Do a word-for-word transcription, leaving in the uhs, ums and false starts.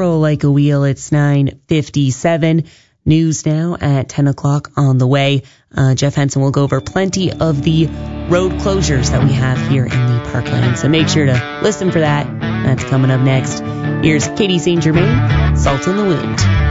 roll like a wheel. It's nine fifty-seven. News now at ten o'clock on the way. Uh, Jeff Henson will go over plenty of the road closures that we have here in the Parkland. So make sure to listen for that. That's coming up next. Here's Katie Saint Germain, Salt in the Wound.